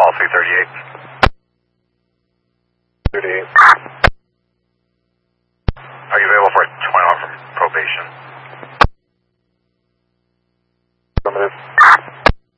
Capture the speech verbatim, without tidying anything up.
call three thirty-eight. thirty-eight. Are you available for a twenty hour from probation? Affirmative.